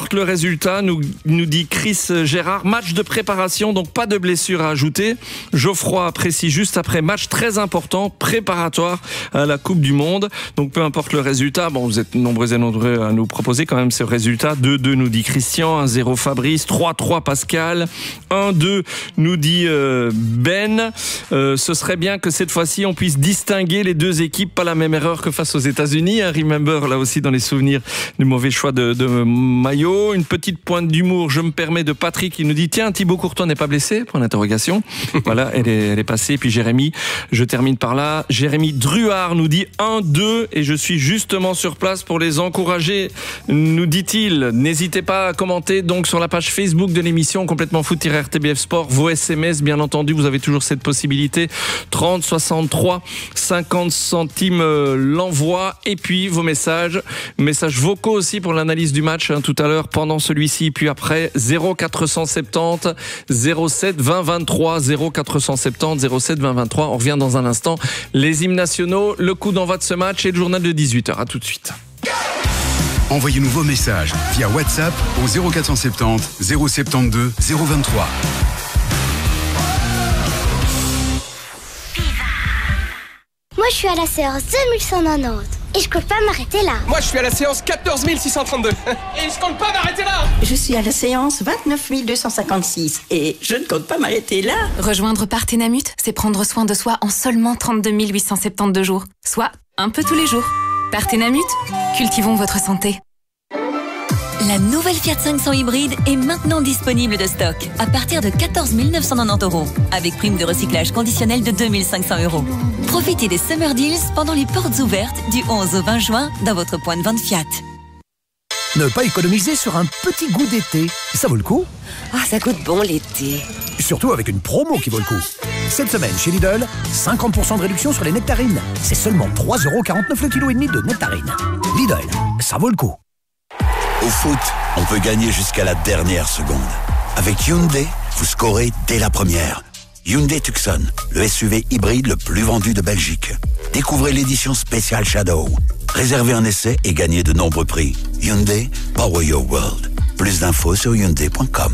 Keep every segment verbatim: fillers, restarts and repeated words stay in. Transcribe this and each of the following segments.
importe le résultat, nous, nous dit Chris Gérard. Match de préparation, donc pas de blessure à ajouter. Geoffroy précise juste après, match très important, préparatoire à la Coupe du Monde. Donc peu importe le résultat, bon, vous êtes nombreux et nombreux à nous proposer quand même ce résultat. deux deux nous dit Christian, un zéro Fabrice, trois trois Pascal, un deux nous dit euh, Ben. Euh, ce serait bien que cette fois-ci on puisse distinguer les deux équipes, pas la même erreur que face aux États-Unis. Hein, remember là aussi dans les souvenirs du mauvais choix de, de maillot. Une petite pointe d'humour, je me permets, de Patrick qui nous dit tiens, Thibaut Courtois n'est pas blessé, point d'interrogation. Voilà, elle est, elle est passée. Et puis Jérémy, je termine par là. Jérémy Druard nous dit un deux et je suis justement sur place pour les encourager, nous dit-il. N'hésitez pas à commenter donc sur la page Facebook de l'émission Complètement Foot-R T B F Sport. Vos S M S, bien entendu, vous avez toujours cette possibilité. trente soixante-trois cinquante centimes l'envoi. Et puis vos messages, messages vocaux aussi pour l'analyse du match hein, tout à l'heure, pendant celui-ci, puis après. Zéro quatre cent soixante-dix zéro sept vingt vingt-trois, zéro quatre cent soixante-dix zéro sept vingt vingt-trois. On revient dans un instant. Les hymnes nationaux, le coup d'envoi de ce match et le journal de dix-huit heures. À tout de suite. Envoyez-nous vos messages via WhatsApp au zéro quatre cent soixante-dix zéro soixante-douze zéro vingt-trois. Moi, je suis à la séance deux mille cent quatre-vingt-dix et je compte pas m'arrêter là. Moi, je suis à la séance quatorze mille six cent trente-deux et je compte pas m'arrêter là. Je suis à la séance vingt-neuf mille deux cent cinquante-six et je ne compte pas m'arrêter là. Rejoindre Partenamut, c'est prendre soin de soi en seulement trente-deux mille huit cent soixante-douze jours, soit un peu tous les jours. Partenamut, cultivons votre santé. La nouvelle Fiat cinq cents hybride est maintenant disponible de stock à partir de quatorze mille neuf cent quatre-vingt-dix euros avec prime de recyclage conditionnelle de deux mille cinq cents euros. Profitez des Summer Deals pendant les portes ouvertes du onze au vingt juin dans votre point de vente Fiat. Ne pas économiser sur un petit goût d'été, ça vaut le coup. Ah, ça goûte bon l'été. Surtout avec une promo qui vaut le coup. Cette semaine chez Lidl, cinquante pour cent de réduction sur les nectarines. C'est seulement trois euros quarante-neuf le kilo et demi de nectarines. Lidl, ça vaut le coup. Au foot, on peut gagner jusqu'à la dernière seconde. Avec Hyundai, vous scorez dès la première. Hyundai Tucson, le S U V hybride le plus vendu de Belgique. Découvrez l'édition spéciale Shadow. Réservez un essai et gagnez de nombreux prix. Hyundai, power your world. Plus d'infos sur hyundai point com.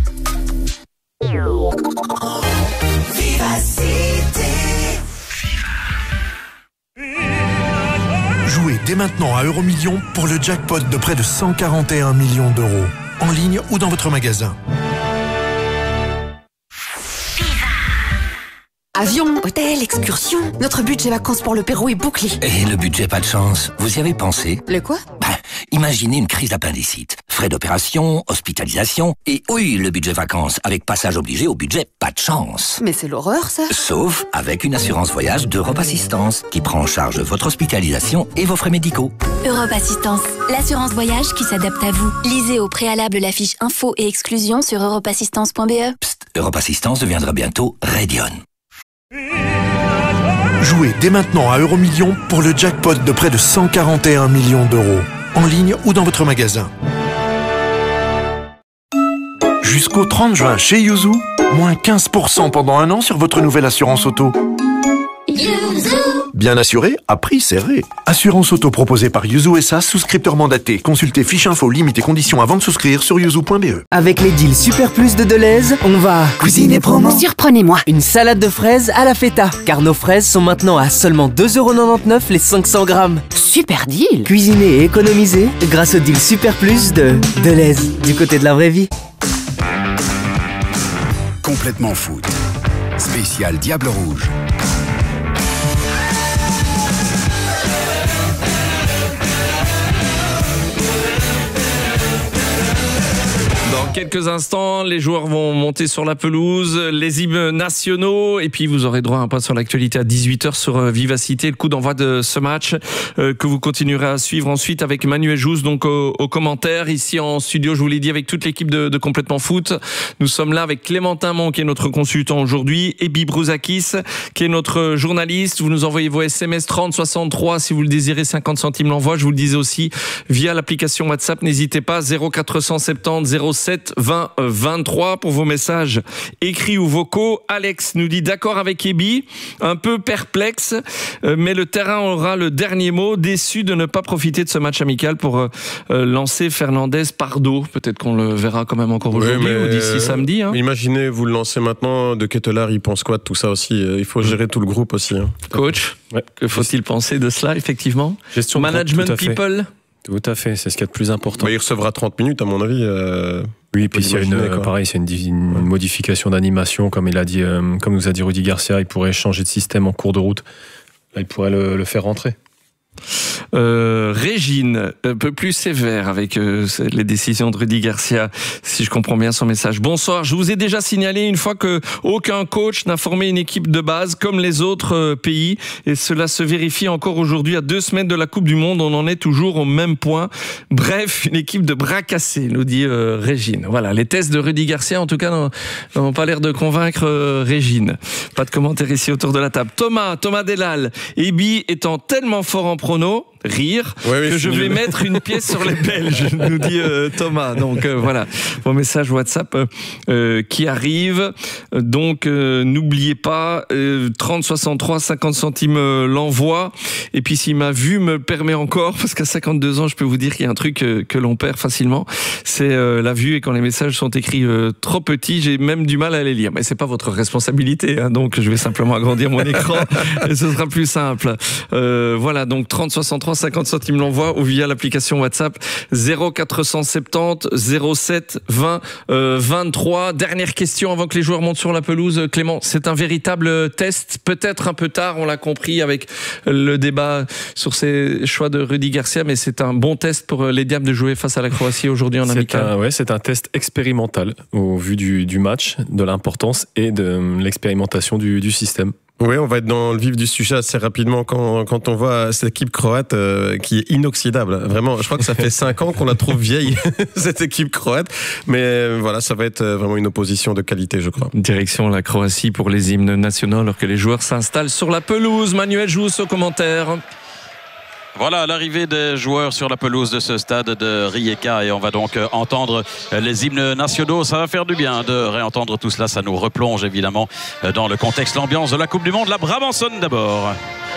Jouez dès maintenant à Euromillions pour le jackpot de près de cent quarante et un millions d'euros. En ligne ou dans votre magasin. Avion, hôtel, excursion. Notre budget vacances pour le Pérou est bouclé. Et le budget pas de chance, vous y avez pensé? Le quoi? Ben, imaginez une crise d'appendicite. Frais d'opération, hospitalisation, et oui, le budget vacances, avec passage obligé au budget pas de chance. Mais c'est l'horreur, ça. Sauf avec une assurance voyage d'Europe Assistance, qui prend en charge votre hospitalisation et vos frais médicaux. Europe Assistance, l'assurance voyage qui s'adapte à vous. Lisez au préalable la fiche info et exclusion sur europe assistance point b e. Psst, Europe Assistance deviendra bientôt Radion. Jouez dès maintenant à Euromillions pour le jackpot de près de cent quarante et un millions d'euros. En ligne ou dans votre magasin. Jusqu'au trente juin chez Yuzu, moins quinze pour cent pendant un an sur votre nouvelle assurance auto. Yuzu. Bien assuré, à prix serré. Assurance auto proposée par Yuzu S A, souscripteur mandaté. Consultez fiche info, limite et conditions avant de souscrire sur yuzu point b e. Avec les deals Super Plus de Deleuze, on va cuisiner promo. Surprenez-moi. Une salade de fraises à la feta, car nos fraises sont maintenant à seulement deux euros quatre-vingt-dix-neuf les cinq cents grammes. Super deal. Cuisiner et économiser grâce au deal Super Plus de Deleuze, du côté de la vraie vie. Complètement foot. Spécial Diable Rouge. Dans quelques instants, les joueurs vont monter sur la pelouse, les hymnes nationaux, et puis vous aurez droit à un point sur l'actualité à dix-huit heures sur Vivacité, le coup d'envoi de ce match euh, que vous continuerez à suivre ensuite avec Manuel Jousse, donc au, au commentaire. Ici en studio, je vous l'ai dit, avec toute l'équipe de, de Complètement Foot. Nous sommes là avec Clémentin Mon, qui est notre consultant aujourd'hui, et Bibrouzakis, qui est notre journaliste. Vous nous envoyez vos S M S trente soixante-trois si vous le désirez, cinquante centimes l'envoi. Je vous le disais aussi via l'application WhatsApp. N'hésitez pas, zéro quatre cent soixante-dix zéro sept sept vingt vingt-trois pour vos messages écrits ou vocaux. Alex nous dit d'accord avec Ebi, un peu perplexe, mais le terrain aura le dernier mot, déçu de ne pas profiter de ce match amical pour euh, lancer Fernandez par dos. Peut-être qu'on le verra quand même encore aujourd'hui oui, ou d'ici euh, samedi. Hein. Imaginez, vous le lancez maintenant, de Ketelaar, il pense quoi de tout ça aussi? Il faut gérer tout le groupe aussi. Hein. Coach, ouais. Que faut-il penser de cela, effectivement? Gestion Management tout people. Tout à fait, c'est ce qu'il y a de plus important. Bah, il recevra trente minutes, à mon avis. Euh, oui, et puis s'il y a une, pareil, c'est une, une ouais. modification d'animation, comme il a dit, euh, comme nous a dit Rudy Garcia, il pourrait changer de système en cours de route. Là, il pourrait le, le faire rentrer. Euh, Régine, un peu plus sévère avec euh, les décisions de Rudy Garcia, si je comprends bien son message. Bonsoir, je vous ai déjà signalé une fois que aucun coach n'a formé une équipe de base comme les autres euh, pays, et cela se vérifie encore aujourd'hui à deux semaines de la Coupe du Monde. On en est toujours au même point. Bref, une équipe de bras cassés, nous dit euh, Régine. Voilà, les tests de Rudy Garcia en tout cas n'ont, n'ont pas l'air de convaincre euh, Régine. Pas de commentaire ici autour de la table. Thomas, Thomas Delal, Ebi étant tellement fort en prono, rire, ouais, oui, que je vais nul. mettre une pièce sur les Belges, nous dit euh, Thomas. Donc euh, voilà, vos messages WhatsApp euh, euh, qui arrivent. Donc euh, n'oubliez pas, euh, trente soixante-trois, cinquante centimes euh, l'envoi. Et puis si ma vue me permet encore, parce qu'à cinquante-deux ans, je peux vous dire qu'il y a un truc euh, que l'on perd facilement, c'est euh, la vue, et quand les messages sont écrits euh, trop petits, j'ai même du mal à les lire. Mais c'est pas votre responsabilité, hein, donc je vais simplement agrandir mon écran et ce sera plus simple. Euh, voilà, donc trente soixante-trois, cinquante centimes l'envoi ou via l'application WhatsApp zéro quatre cent soixante-dix zéro sept vingt vingt-trois. Dernière question avant que les joueurs montent sur la pelouse. Clément, c'est un véritable test, peut-être un peu tard, on l'a compris avec le débat sur ces choix de Rudy Garcia, mais c'est un bon test pour les Diables de jouer face à la Croatie aujourd'hui en amical. Ouais, c'est un test expérimental au vu du, du match, de l'importance et de l'expérimentation du, du système. Oui, on va être dans le vif du sujet assez rapidement quand, quand on voit cette équipe croate euh, qui est inoxydable. Vraiment, je crois que ça fait cinq ans qu'on la trouve vieille, cette équipe croate. Mais euh, voilà, ça va être vraiment une opposition de qualité, je crois. Direction la Croatie pour les hymnes nationaux alors que les joueurs s'installent sur la pelouse. Manuel Jousse au commentaire. Voilà l'arrivée des joueurs sur la pelouse de ce stade de Rijeka et on va donc entendre les hymnes nationaux. Ça va faire du bien de réentendre tout cela. Ça nous replonge évidemment dans le contexte, l'ambiance de la Coupe du Monde. La Brabançonne d'abord.